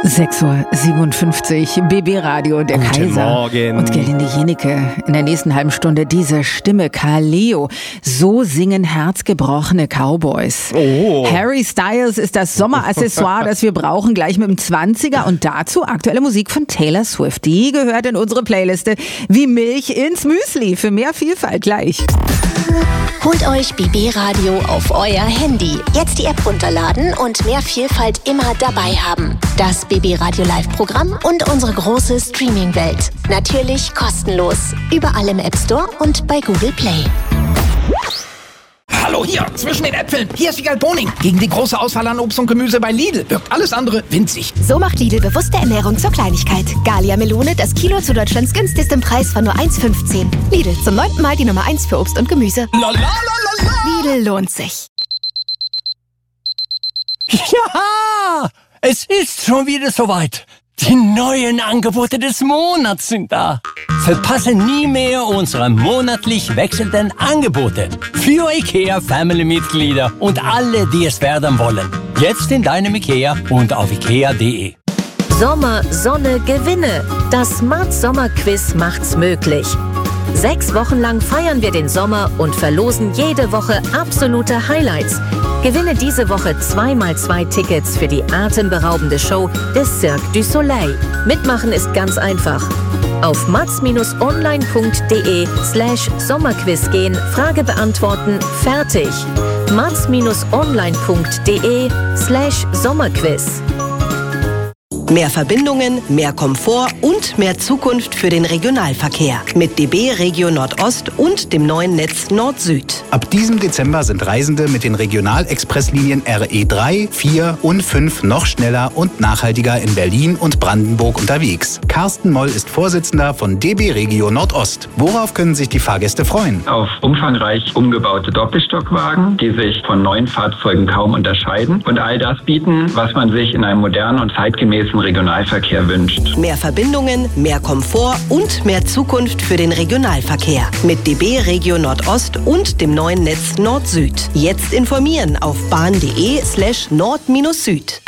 6:57 Uhr, BB Radio, der Guten Kaiser Morgen. und Gerlinde Jenecke. In der nächsten halben Stunde diese Stimme, Kaleo. So singen herzgebrochene Cowboys. Oh. Harry Styles ist das Sommeraccessoire, das wir brauchen, gleich mit dem 20er. Und dazu aktuelle Musik von Taylor Swift. Die gehört in unsere Playliste wie Milch ins Müsli. Für mehr Vielfalt gleich. Holt euch BB Radio auf euer Handy. Jetzt die App runterladen und mehr Vielfalt immer dabei haben. Das BB Radio Live-Programm und unsere große Streaming-Welt. Natürlich kostenlos. Überall im App Store und bei Google Play. Hallo hier, zwischen den Äpfeln. Hier ist Wiegald Boning. Gegen die große Auswahl an Obst und Gemüse bei Lidl wirkt alles andere winzig. So macht Lidl bewusste Ernährung zur Kleinigkeit. Gallia Melone, das Kilo zu Deutschlands günstigstem Preis von nur 1,15. Lidl, zum 9. Mal die Nummer 1 für Obst und Gemüse. Lidl lohnt sich. Ja, es ist schon wieder soweit. Die neuen Angebote des Monats sind da. Verpasse nie mehr unsere monatlich wechselnden Angebote. Für IKEA Family-Mitglieder und alle, die es werden wollen. Jetzt in deinem IKEA und auf ikea.de. Sommer, Sonne, Gewinne. Das Mats-Sommer-Quiz macht's möglich. 6 Wochen lang feiern wir den Sommer und verlosen jede Woche absolute Highlights. Gewinne diese Woche 2x2 Tickets für die atemberaubende Show des Cirque du Soleil. Mitmachen ist ganz einfach. Auf mats-online.de/Sommerquiz gehen, Frage beantworten, fertig. mats-online.de/Sommerquiz. Mehr Verbindungen, mehr Komfort und mehr Zukunft für den Regionalverkehr. Mit DB Regio Nordost und dem neuen Netz Nord-Süd. Ab diesem Dezember sind Reisende mit den Regionalexpresslinien RE3, 4 und 5 noch schneller und nachhaltiger in Berlin und Brandenburg unterwegs. Carsten Moll ist Vorsitzender von DB Regio Nordost. Worauf können sich die Fahrgäste freuen? Auf umfangreich umgebaute Doppelstockwagen, die sich von neuen Fahrzeugen kaum unterscheiden und all das bieten, was man sich in einem modernen und zeitgemäßen Regionalverkehr wünscht. Mehr Verbindungen, mehr Komfort und mehr Zukunft für den Regionalverkehr. Mit DB Regio Nordost und dem neuen Netz Nord-Süd. Jetzt informieren auf bahn.de/nord-süd.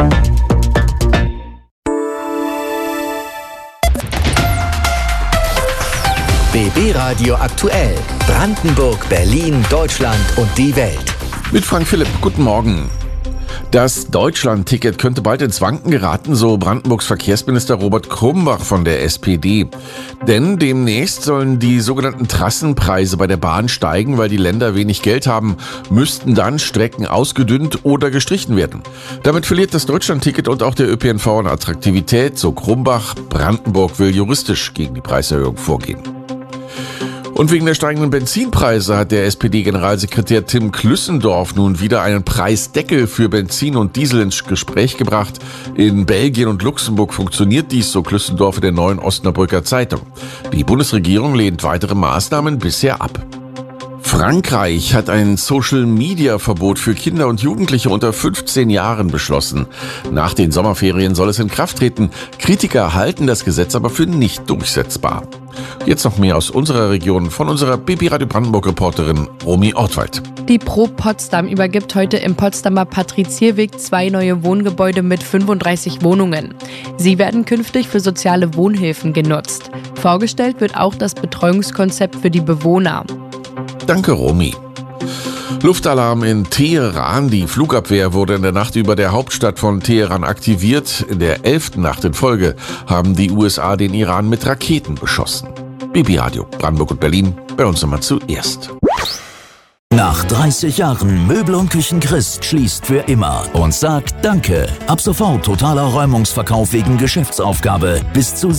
BB Radio aktuell. Brandenburg, Berlin, Deutschland und die Welt. Mit Frank Philipp, guten Morgen. Das Deutschland-Ticket könnte bald ins Wanken geraten, so Brandenburgs Verkehrsminister Robert Krumbach von der SPD. Denn demnächst sollen die sogenannten Trassenpreise bei der Bahn steigen, weil die Länder wenig Geld haben, müssten dann Strecken ausgedünnt oder gestrichen werden. Damit verliert das Deutschland-Ticket und auch der ÖPNV an Attraktivität, so Krumbach. Brandenburg will juristisch gegen die Preiserhöhung vorgehen. Und wegen der steigenden Benzinpreise hat der SPD-Generalsekretär Tim Klüssendorf nun wieder einen Preisdeckel für Benzin und Diesel ins Gespräch gebracht. In Belgien und Luxemburg funktioniert dies, so Klüssendorf in der Neuen Osnabrücker Zeitung. Die Bundesregierung lehnt weitere Maßnahmen bisher ab. Frankreich hat ein Social-Media-Verbot für Kinder und Jugendliche unter 15 Jahren beschlossen. Nach den Sommerferien soll es in Kraft treten. Kritiker halten das Gesetz aber für nicht durchsetzbar. Jetzt noch mehr aus unserer Region von unserer BB Radio Brandenburg-Reporterin Romy Ortwald. Die Pro Potsdam übergibt heute im Potsdamer Patrizierweg 2 neue Wohngebäude mit 35 Wohnungen. Sie werden künftig für soziale Wohnhilfen genutzt. Vorgestellt wird auch das Betreuungskonzept für die Bewohner. Danke, Romy. Luftalarm in Teheran. Die Flugabwehr wurde in der Nacht über der Hauptstadt von Teheran aktiviert. In der 11. Nacht in Folge haben die USA den Iran mit Raketen beschossen. BB Radio, Brandenburg und Berlin, bei uns immer zuerst. Nach 30 Jahren Möbel und Küchen Christ schließt für immer und sagt Danke. Ab sofort totaler Räumungsverkauf wegen Geschäftsaufgabe. Bis zu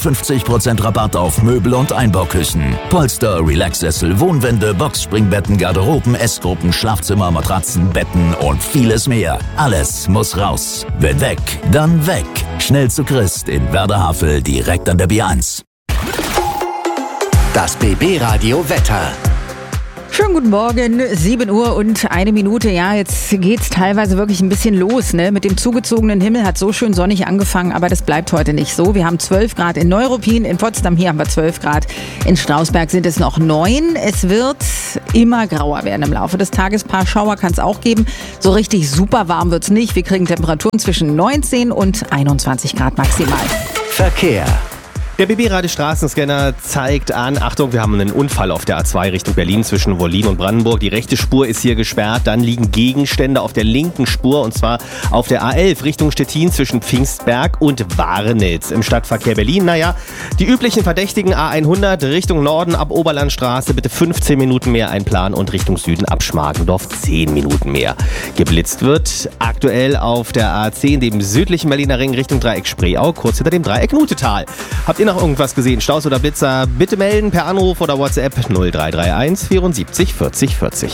57% Rabatt auf Möbel und Einbauküchen. Polster, Relaxsessel, Wohnwände, Boxspringbetten, Garderoben, Essgruppen, Schlafzimmer, Matratzen, Betten und vieles mehr. Alles muss raus. Wenn weg, dann weg. Schnell zu Christ in Werderhavel, direkt an der B1. Das BB Radio Wetter. Schönen guten Morgen, 7 Uhr und 1 Minute. Ja, jetzt geht's teilweise wirklich ein bisschen los, ne? Mit dem zugezogenen Himmel hat so schön sonnig angefangen, aber das bleibt heute nicht so. Wir haben 12 Grad in Neuruppin, in Potsdam hier haben wir 12 Grad, in Strausberg sind es noch 9. Es wird immer grauer werden im Laufe des Tages. Ein paar Schauer kann es auch geben. So richtig super warm wird's nicht. Wir kriegen Temperaturen zwischen 19 und 21 Grad maximal. Verkehr. Der BB-Radio-Straßenscanner zeigt an, Achtung, wir haben einen Unfall auf der A2 Richtung Berlin zwischen Wollin und Brandenburg. Die rechte Spur ist hier gesperrt. Dann liegen Gegenstände auf der linken Spur und zwar auf der A11 Richtung Stettin zwischen Pfingstberg und Warnitz. Im Stadtverkehr Berlin, die üblichen Verdächtigen A100 Richtung Norden ab Oberlandstraße bitte 15 Minuten mehr einplanen und Richtung Süden ab Schmargendorf 10 Minuten mehr. Geblitzt wird aktuell auf der A10 dem südlichen Berliner Ring Richtung Dreieck Spreeau, kurz hinter dem Dreieck Nutetal. Habt ihr noch irgendwas gesehen? Staus oder Blitzer? Bitte melden per Anruf oder WhatsApp 0331 74 40 40.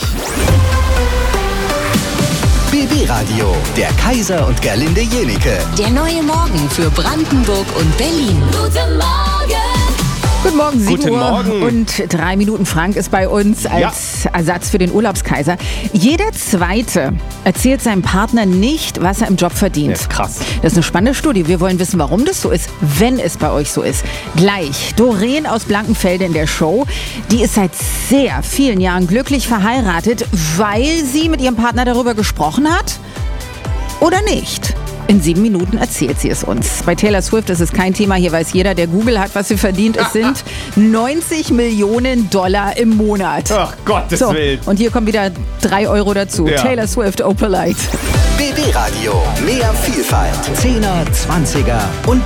BB Radio, der Kaiser und Gerlinde Jenike. Der neue Morgen für Brandenburg und Berlin. Guten Morgen! Guten Morgen, 7 Guten Uhr Morgen. und 3 Minuten. Frank ist bei uns als Ersatz für den Urlaubskaiser. Jeder Zweite erzählt seinem Partner nicht, was er im Job verdient. Ja, krass. Das ist eine spannende Studie. Wir wollen wissen, warum das so ist, wenn es bei euch so ist. Gleich Doreen aus Blankenfelde in der Show. Die ist seit sehr vielen Jahren glücklich verheiratet, weil sie mit ihrem Partner darüber gesprochen hat oder nicht. In 7 Minuten erzählt sie es uns. Bei Taylor Swift ist es kein Thema. Hier weiß jeder, der Google hat, was sie verdient. Es sind 90 Millionen $ im Monat. Ach, Gottes Willen. Und hier kommen wieder 3 Euro dazu. Ja. Taylor Swift, Opalite. BB Radio, mehr Vielfalt. 10er, 20er und